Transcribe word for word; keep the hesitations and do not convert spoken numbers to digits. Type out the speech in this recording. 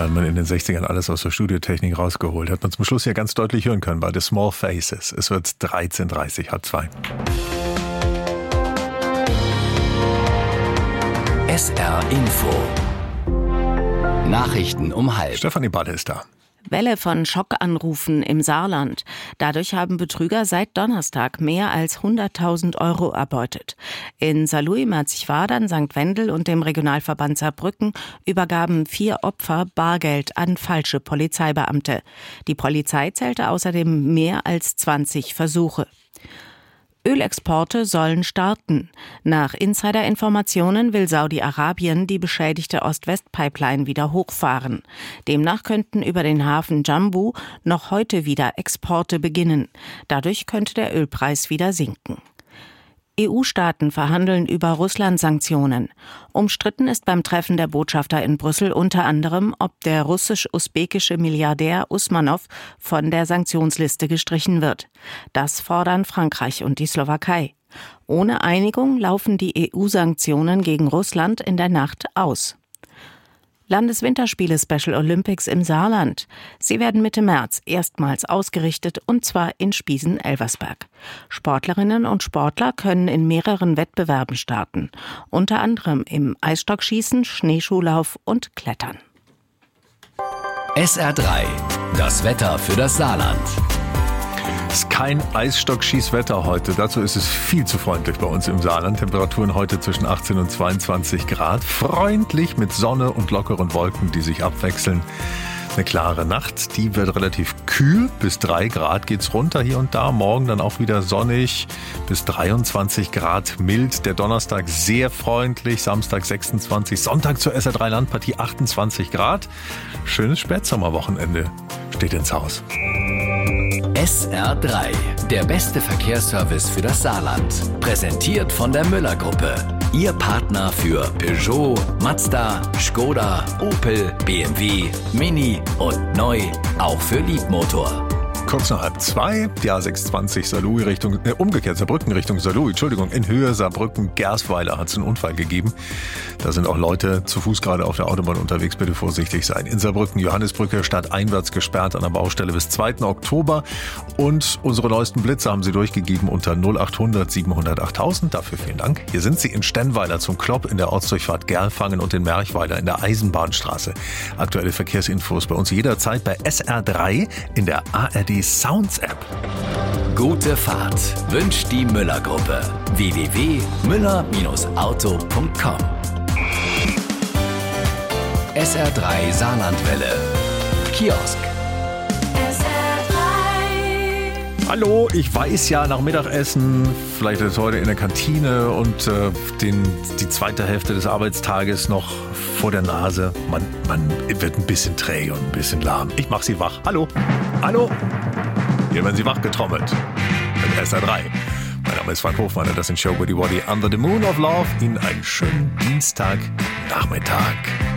Da hat man in den sechzigern alles aus der Studiotechnik rausgeholt. Hat man zum Schluss ja ganz deutlich hören können bei The Small Faces. Es wird dreizehn Uhr dreißig, halb zwei. S R Info. Nachrichten um halb. Stefanie Balle ist da. Welle von Schockanrufen im Saarland. Dadurch haben Betrüger seit Donnerstag mehr als hunderttausend Euro erbeutet. In Saarlouis, Merzig-Wadern, Sankt Wendel und dem Regionalverband Saarbrücken übergaben vier Opfer Bargeld an falsche Polizeibeamte. Die Polizei zählte außerdem mehr als zwanzig Versuche. Ölexporte sollen starten. Nach Insider-Informationen will Saudi-Arabien die beschädigte Ost-West-Pipeline wieder hochfahren. Demnach könnten über den Hafen Jambu noch heute wieder Exporte beginnen. Dadurch könnte der Ölpreis wieder sinken. E U-Staaten verhandeln über Russland-Sanktionen. Umstritten ist beim Treffen der Botschafter in Brüssel unter anderem, ob der russisch-usbekische Milliardär Usmanow von der Sanktionsliste gestrichen wird. Das fordern Frankreich und die Slowakei. Ohne Einigung laufen die E U-Sanktionen gegen Russland in der Nacht aus. Landeswinterspiele Special Olympics im Saarland. Sie werden Mitte März erstmals ausgerichtet, und zwar in Spiesen-Elversberg. Sportlerinnen und Sportler können in mehreren Wettbewerben starten, unter anderem im Eisstockschießen, Schneeschuhlauf und Klettern. S R drei. Das Wetter für das Saarland. Es ist kein Eisstockschießwetter heute. Dazu ist es viel zu freundlich bei uns im Saarland. Temperaturen heute zwischen achtzehn und zweiundzwanzig Grad. Freundlich mit Sonne und lockeren Wolken, die sich abwechseln. Eine klare Nacht, die wird relativ kühl. Bis drei Grad geht's runter hier und da. Morgen dann auch wieder sonnig. Bis dreiundzwanzig Grad mild. Der Donnerstag sehr freundlich. Samstag sechsundzwanzig. Sonntag zur S R drei Landpartie achtundzwanzig Grad. Schönes Spätsommerwochenende steht ins Haus. S R drei. Der beste Verkehrsservice für das Saarland. Präsentiert von der Müller-Gruppe. Ihr Partner für Peugeot, Mazda, Skoda, Opel, B M W, Mini und neu auch für Leapmotor. Kurz nach halb zwei, die A sechshundertzwanzig Saarlouis Richtung, äh, umgekehrt Saarbrücken Richtung Saarlouis, Entschuldigung, in Höhe Saarbrücken, Gersweiler hat es einen Unfall gegeben. Da sind auch Leute zu Fuß gerade auf der Autobahn unterwegs, bitte vorsichtig sein. In Saarbrücken, Johannisbrücke, stadteinwärts gesperrt an der Baustelle bis zweiten Oktober. Und unsere neuesten Blitze haben Sie durchgegeben unter null achthundert siebenhundert achttausend, dafür vielen Dank. Hier sind Sie in Stennweiler zum Klopp in der Ortsdurchfahrt Gerlfangen und in Merchweiler in der Eisenbahnstraße. Aktuelle Verkehrsinfos bei uns jederzeit bei S R drei in der A R D Sounds App. Gute Fahrt wünscht die Müller-Gruppe. w w w punkt müller auto punkt com. S R drei Saarlandwelle. Kiosk. S R drei. Hallo, ich weiß ja, nach Mittagessen, vielleicht ist heute in der Kantine und äh, den, die zweite Hälfte des Arbeitstages noch vor der Nase. Man, man wird ein bisschen träge und ein bisschen lahm. Ich mach Sie wach. Hallo, hallo. Hier werden Sie wach getrommelt. Mit S R drei. Mein Name ist Frank Hofmann und das sind Show Goody Woddy Under the Moon of Love. Ihnen einen schönen Dienstagnachmittag.